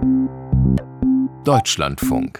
Deutschlandfunk.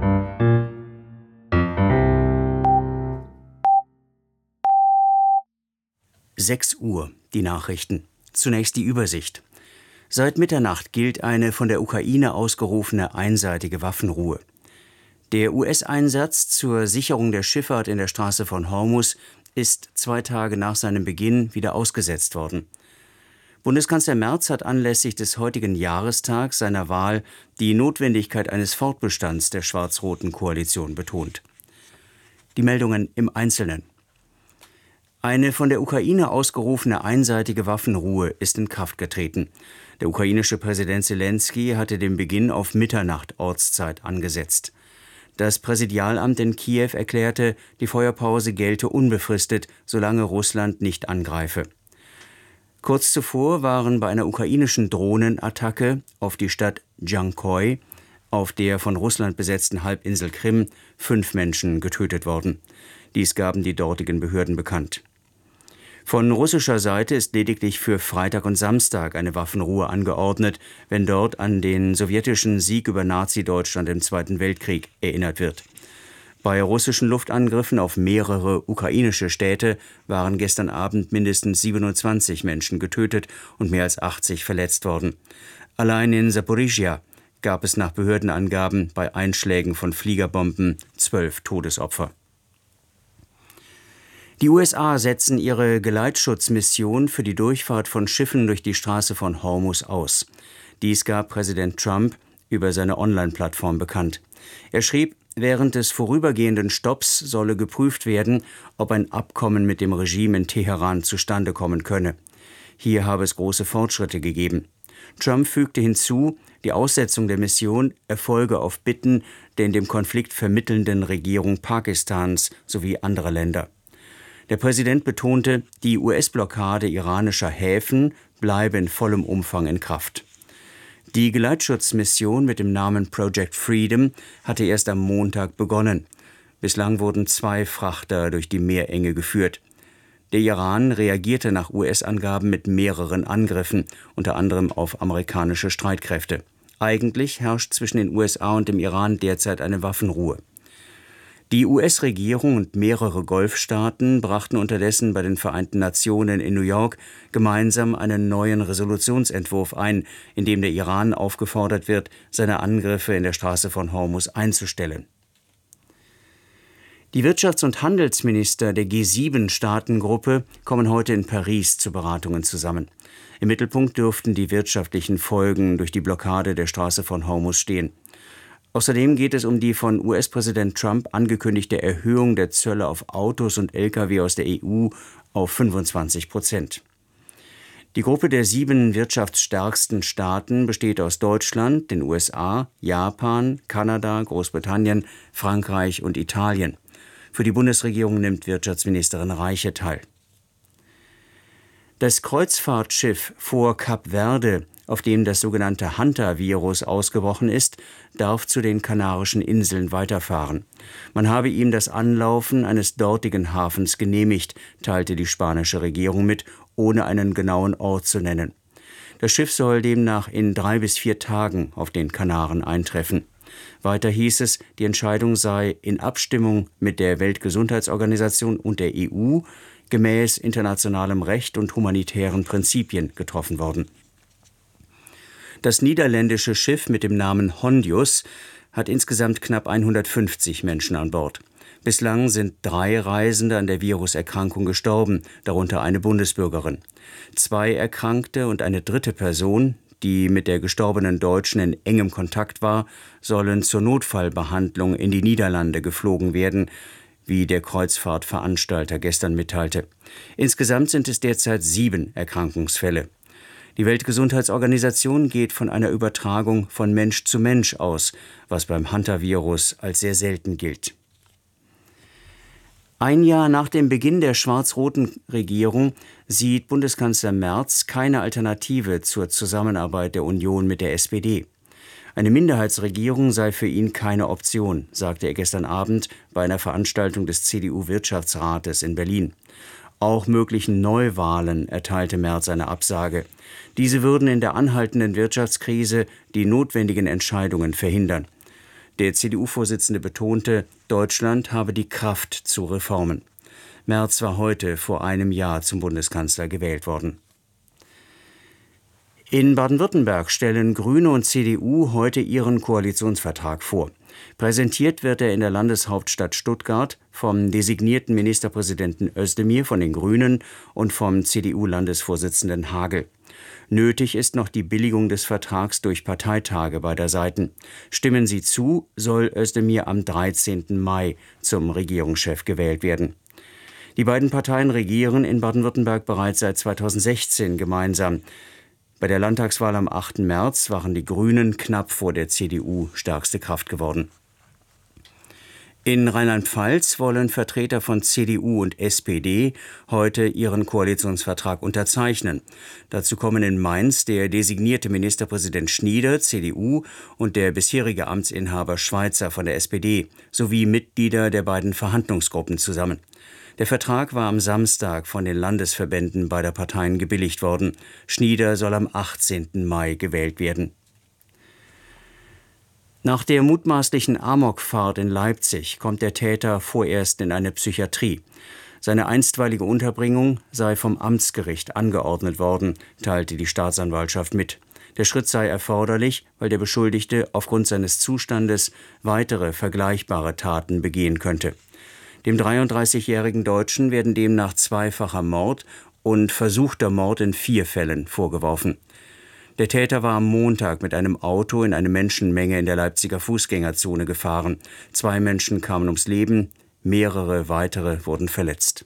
Sechs Uhr, die Nachrichten. Zunächst die Übersicht. Seit Mitternacht gilt eine von der Ukraine ausgerufene einseitige Waffenruhe. Der US-Einsatz zur Sicherung der Schifffahrt in der Straße von Hormuz ist 2 Tage nach seinem Beginn wieder ausgesetzt worden. Bundeskanzler Merz hat anlässlich des heutigen Jahrestags seiner Wahl die Notwendigkeit eines Fortbestands der schwarz-roten Koalition betont. Die Meldungen im Einzelnen. Eine von der Ukraine ausgerufene einseitige Waffenruhe ist in Kraft getreten. Der ukrainische Präsident Selenskyj hatte den Beginn auf Mitternacht Ortszeit angesetzt. Das Präsidialamt in Kiew erklärte, die Feuerpause gelte unbefristet, solange Russland nicht angreife. Kurz zuvor waren bei einer ukrainischen Drohnenattacke auf die Stadt Djankoy auf der von Russland besetzten Halbinsel Krim 5 Menschen getötet worden. Dies gaben die dortigen Behörden bekannt. Von russischer Seite ist lediglich für Freitag und Samstag eine Waffenruhe angeordnet, wenn dort an den sowjetischen Sieg über Nazi-Deutschland im Zweiten Weltkrieg erinnert wird. Bei russischen Luftangriffen auf mehrere ukrainische Städte waren gestern Abend mindestens 27 Menschen getötet und mehr als 80 verletzt worden. Allein in Saporischschja gab es nach Behördenangaben bei Einschlägen von Fliegerbomben 12 Todesopfer. Die USA setzen ihre Geleitschutzmission für die Durchfahrt von Schiffen durch die Straße von Hormuz aus. Dies gab Präsident Trump über seine Online-Plattform bekannt. Er schrieb, während des vorübergehenden Stopps solle geprüft werden, ob ein Abkommen mit dem Regime in Teheran zustande kommen könne. Hier habe es große Fortschritte gegeben. Trump fügte hinzu, die Aussetzung der Mission erfolge auf Bitten der in dem Konflikt vermittelnden Regierung Pakistans sowie anderer Länder. Der Präsident betonte, die US-Blockade iranischer Häfen bleibe in vollem Umfang in Kraft. Die Geleitschutzmission mit dem Namen Project Freedom hatte erst am Montag begonnen. Bislang wurden 2 Frachter durch die Meerenge geführt. Der Iran reagierte nach US-Angaben mit mehreren Angriffen, unter anderem auf amerikanische Streitkräfte. Eigentlich herrscht zwischen den USA und dem Iran derzeit eine Waffenruhe. Die US-Regierung und mehrere Golfstaaten brachten unterdessen bei den Vereinten Nationen in New York gemeinsam einen neuen Resolutionsentwurf ein, in dem der Iran aufgefordert wird, seine Angriffe in der Straße von Hormuz einzustellen. Die Wirtschafts- und Handelsminister der G7-Staatengruppe kommen heute in Paris zu Beratungen zusammen. Im Mittelpunkt dürften die wirtschaftlichen Folgen durch die Blockade der Straße von Hormuz stehen. Außerdem geht es um die von US-Präsident Trump angekündigte Erhöhung der Zölle auf Autos und Lkw aus der EU auf 25%. Die Gruppe der 7 wirtschaftsstärksten Staaten besteht aus Deutschland, den USA, Japan, Kanada, Großbritannien, Frankreich und Italien. Für die Bundesregierung nimmt Wirtschaftsministerin Reiche teil. Das Kreuzfahrtschiff vor Kap Verde, auf dem das sogenannte Hanta-Virus ausgebrochen ist, darf zu den Kanarischen Inseln weiterfahren. Man habe ihm das Anlaufen eines dortigen Hafens genehmigt, teilte die spanische Regierung mit, ohne einen genauen Ort zu nennen. Das Schiff soll demnach in 3 bis 4 Tagen auf den Kanaren eintreffen. Weiter hieß es, die Entscheidung sei in Abstimmung mit der Weltgesundheitsorganisation und der EU gemäß internationalem Recht und humanitären Prinzipien getroffen worden. Das niederländische Schiff mit dem Namen Hondius hat insgesamt knapp 150 Menschen an Bord. Bislang sind 3 Reisende an der Viruserkrankung gestorben, darunter eine Bundesbürgerin. 2 Erkrankte und eine 3. Person, die mit der gestorbenen Deutschen in engem Kontakt war, sollen zur Notfallbehandlung in die Niederlande geflogen werden, wie der Kreuzfahrtveranstalter gestern mitteilte. Insgesamt sind es derzeit 7 Erkrankungsfälle. Die Weltgesundheitsorganisation geht von einer Übertragung von Mensch zu Mensch aus, was beim Hantavirus als sehr selten gilt. Ein Jahr nach dem Beginn der schwarz-roten Regierung sieht Bundeskanzler Merz keine Alternative zur Zusammenarbeit der Union mit der SPD. Eine Minderheitsregierung sei für ihn keine Option, sagte er gestern Abend bei einer Veranstaltung des CDU-Wirtschaftsrates in Berlin. Auch möglichen Neuwahlen erteilte Merz eine Absage. Diese würden in der anhaltenden Wirtschaftskrise die notwendigen Entscheidungen verhindern. Der CDU-Vorsitzende betonte, Deutschland habe die Kraft zu Reformen. Merz war heute vor einem Jahr zum Bundeskanzler gewählt worden. In Baden-Württemberg stellen Grüne und CDU heute ihren Koalitionsvertrag vor. Präsentiert wird er in der Landeshauptstadt Stuttgart vom designierten Ministerpräsidenten Özdemir von den Grünen und vom CDU-Landesvorsitzenden Hagel. Nötig ist noch die Billigung des Vertrags durch Parteitage beider Seiten. Stimmen sie zu, soll Özdemir am 13. Mai zum Regierungschef gewählt werden. Die beiden Parteien regieren in Baden-Württemberg bereits seit 2016 gemeinsam. Bei der Landtagswahl am 8. März waren die Grünen knapp vor der CDU stärkste Kraft geworden. In Rheinland-Pfalz wollen Vertreter von CDU und SPD heute ihren Koalitionsvertrag unterzeichnen. Dazu kommen in Mainz der designierte Ministerpräsident Schnieder, CDU, und der bisherige Amtsinhaber Schweizer von der SPD sowie Mitglieder der beiden Verhandlungsgruppen zusammen. Der Vertrag war am Samstag von den Landesverbänden beider Parteien gebilligt worden. Schnieder soll am 18. Mai gewählt werden. Nach der mutmaßlichen Amokfahrt in Leipzig kommt der Täter vorerst in eine Psychiatrie. Seine einstweilige Unterbringung sei vom Amtsgericht angeordnet worden, teilte die Staatsanwaltschaft mit. Der Schritt sei erforderlich, weil der Beschuldigte aufgrund seines Zustandes weitere vergleichbare Taten begehen könnte. Dem 33-jährigen Deutschen werden demnach zweifacher Mord und versuchter Mord in 4 Fällen vorgeworfen. Der Täter war am Montag mit einem Auto in eine Menschenmenge in der Leipziger Fußgängerzone gefahren. 2 Menschen kamen ums Leben, mehrere weitere wurden verletzt.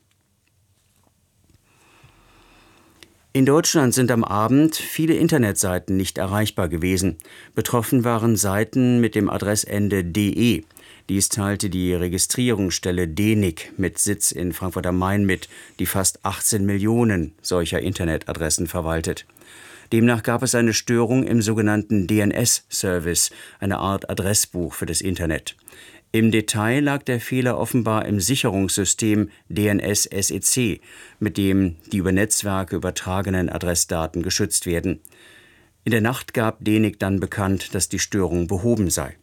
In Deutschland sind am Abend viele Internetseiten nicht erreichbar gewesen. Betroffen waren Seiten mit dem Adressende .de. Dies teilte die Registrierungsstelle DENIC mit Sitz in Frankfurt am Main mit, die fast 18 Millionen solcher Internetadressen verwaltet. Demnach gab es eine Störung im sogenannten DNS-Service, eine Art Adressbuch für das Internet. Im Detail lag der Fehler offenbar im Sicherungssystem DNS-SEC, mit dem die über Netzwerke übertragenen Adressdaten geschützt werden. In der Nacht gab DENIC dann bekannt, dass die Störung behoben sei.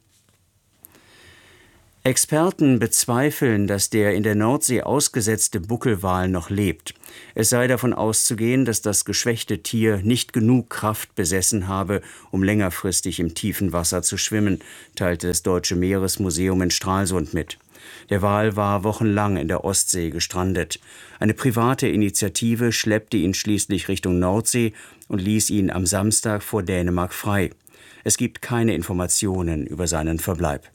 Experten bezweifeln, dass der in der Nordsee ausgesetzte Buckelwal noch lebt. Es sei davon auszugehen, dass das geschwächte Tier nicht genug Kraft besessen habe, um längerfristig im tiefen Wasser zu schwimmen, teilte das Deutsche Meeresmuseum in Stralsund mit. Der Wal war wochenlang in der Ostsee gestrandet. Eine private Initiative schleppte ihn schließlich Richtung Nordsee und ließ ihn am Samstag vor Dänemark frei. Es gibt keine Informationen über seinen Verbleib.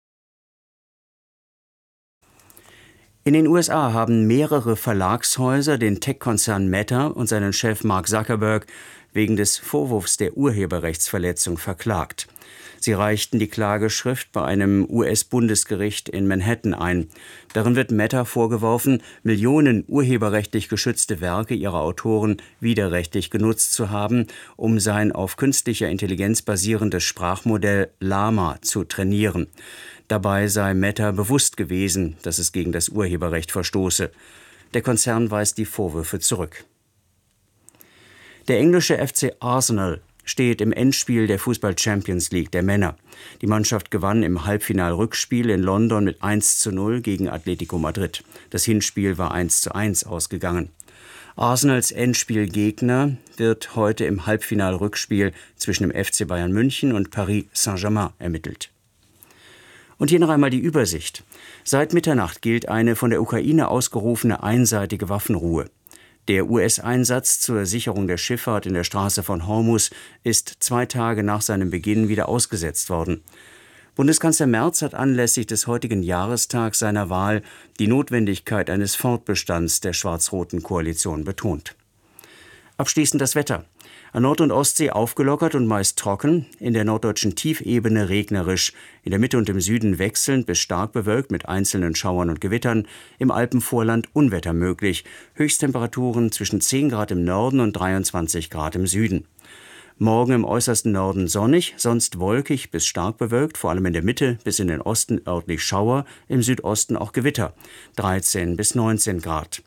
In den USA haben mehrere Verlagshäuser den Tech-Konzern Meta und seinen Chef Mark Zuckerberg wegen des Vorwurfs der Urheberrechtsverletzung verklagt. Sie reichten die Klageschrift bei einem US-Bundesgericht in Manhattan ein. Darin wird Meta vorgeworfen, Millionen urheberrechtlich geschützte Werke ihrer Autoren widerrechtlich genutzt zu haben, um sein auf künstlicher Intelligenz basierendes Sprachmodell Llama zu trainieren. Dabei sei Meta bewusst gewesen, dass es gegen das Urheberrecht verstoße. Der Konzern weist die Vorwürfe zurück. Der englische FC Arsenal steht im Endspiel der Fußball-Champions League der Männer. Die Mannschaft gewann im Halbfinal-Rückspiel in London mit 1:0 gegen Atletico Madrid. Das Hinspiel war 1:1 ausgegangen. Arsenals Endspielgegner wird heute im Halbfinal-Rückspiel zwischen dem FC Bayern München und Paris Saint-Germain ermittelt. Und hier noch einmal die Übersicht. Seit Mitternacht gilt eine von der Ukraine ausgerufene einseitige Waffenruhe. Der US-Einsatz zur Sicherung der Schifffahrt in der Straße von Hormuz ist 2 Tage nach seinem Beginn wieder ausgesetzt worden. Bundeskanzler Merz hat anlässlich des heutigen Jahrestags seiner Wahl die Notwendigkeit eines Fortbestands der schwarz-roten Koalition betont. Abschließend das Wetter. An Nord- und Ostsee aufgelockert und meist trocken, in der norddeutschen Tiefebene regnerisch, in der Mitte und im Süden wechselnd bis stark bewölkt mit einzelnen Schauern und Gewittern, im Alpenvorland Unwetter möglich, Höchsttemperaturen zwischen 10 Grad im Norden und 23 Grad im Süden. Morgen im äußersten Norden sonnig, sonst wolkig bis stark bewölkt, vor allem in der Mitte bis in den Osten örtlich Schauer, im Südosten auch Gewitter, 13 bis 19 Grad.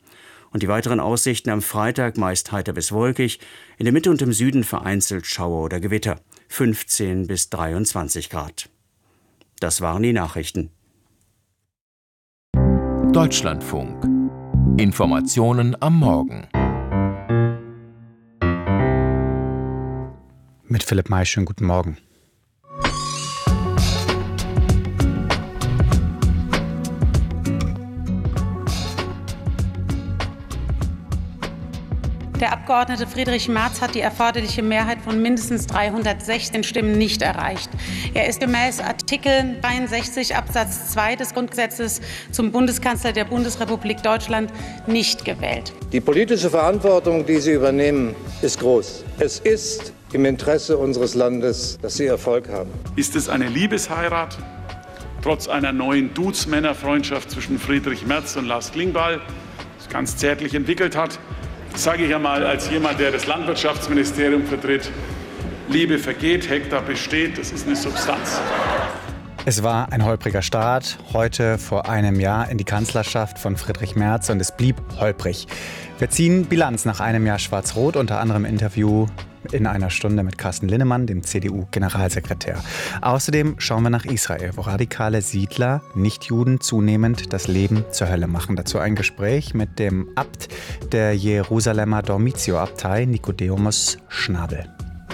Und die weiteren Aussichten am Freitag meist heiter bis wolkig, in der Mitte und im Süden vereinzelt Schauer oder Gewitter, 15 bis 23 Grad. Das waren die Nachrichten. Deutschlandfunk. Informationen am Morgen. Mit Philipp May, schönen guten Morgen. Der Abgeordnete Friedrich Merz hat die erforderliche Mehrheit von mindestens 316 Stimmen nicht erreicht. Er ist gemäß Artikel 63 Absatz 2 des Grundgesetzes zum Bundeskanzler der Bundesrepublik Deutschland nicht gewählt. Die politische Verantwortung, die Sie übernehmen, ist groß. Es ist im Interesse unseres Landes, dass Sie Erfolg haben. Ist es eine Liebesheirat? Trotz einer neuen Dudes-Männer-Freundschaft zwischen Friedrich Merz und Lars Klingbeil, das ganz zärtlich entwickelt hat, sage ich einmal als jemand, der das Landwirtschaftsministerium vertritt: Liebe vergeht, Hektar besteht, das ist eine Substanz. Es war ein holpriger Start, heute vor einem Jahr in die Kanzlerschaft von Friedrich Merz, und es blieb holprig. Wir ziehen Bilanz nach einem Jahr Schwarz-Rot, unter anderem Interview in einer Stunde mit Carsten Linnemann, dem CDU-Generalsekretär. Außerdem schauen wir nach Israel, wo radikale Siedler, Nichtjuden, zunehmend das Leben zur Hölle machen. Dazu ein Gespräch mit dem Abt der Jerusalemer Dormitio-Abtei, Nikodemus Schnabel.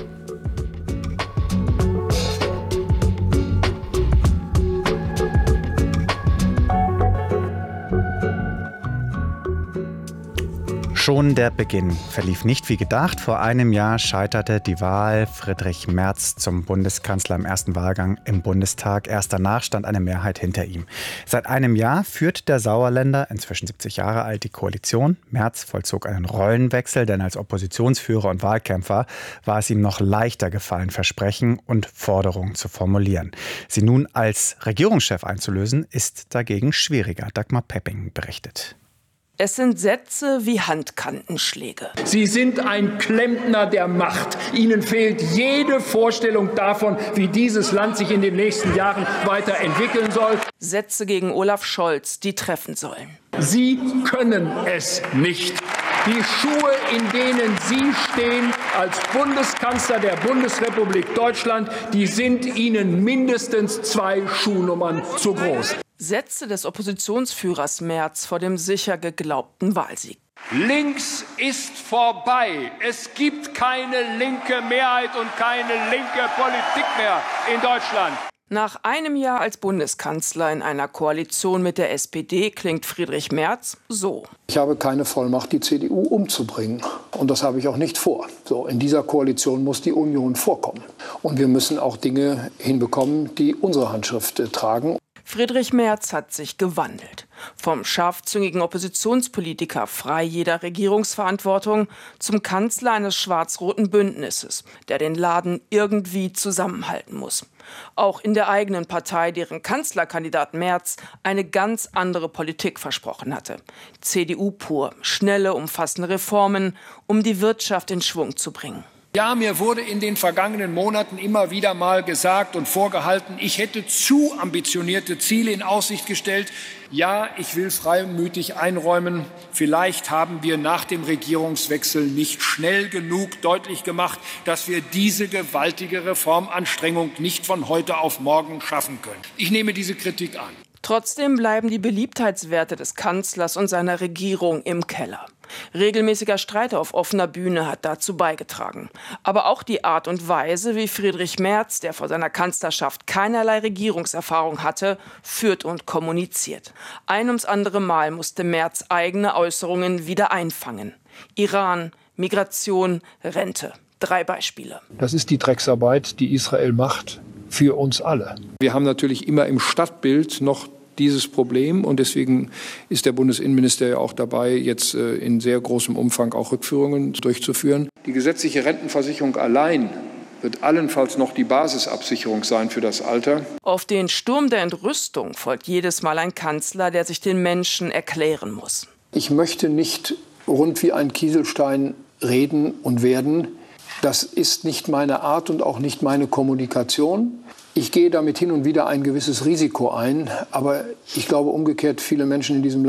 Schon der Beginn verlief nicht wie gedacht. Vor einem Jahr scheiterte die Wahl Friedrich Merz zum Bundeskanzler im ersten Wahlgang im Bundestag. Erst danach stand eine Mehrheit hinter ihm. Seit einem Jahr führt der Sauerländer, inzwischen 70 Jahre alt, die Koalition. Merz vollzog einen Rollenwechsel, denn als Oppositionsführer und Wahlkämpfer war es ihm noch leichter gefallen, Versprechen und Forderungen zu formulieren. Sie nun als Regierungschef einzulösen, ist dagegen schwieriger. Dagmar Pepping berichtet. Es sind Sätze wie Handkantenschläge. Sie sind ein Klempner der Macht. Ihnen fehlt jede Vorstellung davon, wie dieses Land sich in den nächsten Jahren weiterentwickeln soll. Sätze gegen Olaf Scholz, die treffen sollen. Sie können es nicht. Die Schuhe, in denen Sie stehen als Bundeskanzler der Bundesrepublik Deutschland, die sind Ihnen mindestens 2 Schuhnummern zu groß. Sätze des Oppositionsführers Merz vor dem sicher geglaubten Wahlsieg. Links ist vorbei. Es gibt keine linke Mehrheit und keine linke Politik mehr in Deutschland. Nach einem Jahr als Bundeskanzler in einer Koalition mit der SPD klingt Friedrich Merz so. Ich habe keine Vollmacht, die CDU umzubringen. Und das habe ich auch nicht vor. So, in dieser Koalition muss die Union vorkommen. Und wir müssen auch Dinge hinbekommen, die unsere Handschrift tragen. Friedrich Merz hat sich gewandelt. Vom scharfzüngigen Oppositionspolitiker frei jeder Regierungsverantwortung zum Kanzler eines schwarz-roten Bündnisses, der den Laden irgendwie zusammenhalten muss. Auch in der eigenen Partei, deren Kanzlerkandidat Merz eine ganz andere Politik versprochen hatte. CDU pur, schnelle, umfassende Reformen, um die Wirtschaft in Schwung zu bringen. Ja, mir wurde in den vergangenen Monaten immer wieder mal gesagt und vorgehalten, ich hätte zu ambitionierte Ziele in Aussicht gestellt. Ja, ich will freimütig einräumen, vielleicht haben wir nach dem Regierungswechsel nicht schnell genug deutlich gemacht, dass wir diese gewaltige Reformanstrengung nicht von heute auf morgen schaffen können. Ich nehme diese Kritik an. Trotzdem bleiben die Beliebtheitswerte des Kanzlers und seiner Regierung im Keller. Regelmäßiger Streit auf offener Bühne hat dazu beigetragen. Aber auch die Art und Weise, wie Friedrich Merz, der vor seiner Kanzlerschaft keinerlei Regierungserfahrung hatte, führt und kommuniziert. Ein ums andere Mal musste Merz eigene Äußerungen wieder einfangen. Iran, Migration, Rente. 3 Beispiele. Das ist die Drecksarbeit, die Israel macht für uns alle. Wir haben natürlich immer im Stadtbild noch dieses Problem und deswegen ist der Bundesinnenminister ja auch dabei, jetzt in sehr großem Umfang auch Rückführungen durchzuführen. Die gesetzliche Rentenversicherung allein wird allenfalls noch die Basisabsicherung sein für das Alter. Auf den Sturm der Entrüstung folgt jedes Mal ein Kanzler, der sich den Menschen erklären muss. Ich möchte nicht rund wie ein Kieselstein reden und werden. Das ist nicht meine Art und auch nicht meine Kommunikation. Ich gehe damit hin und wieder ein gewisses Risiko ein, aber ich glaube umgekehrt, viele Menschen in diesem Land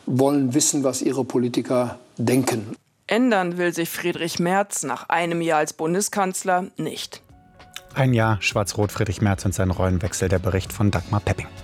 wollen wissen, was ihre Politiker denken. Ändern will sich Friedrich Merz nach einem Jahr als Bundeskanzler nicht. Ein Jahr Schwarz-Rot, Friedrich Merz und sein Rollenwechsel, der Bericht von Dagmar Pepping.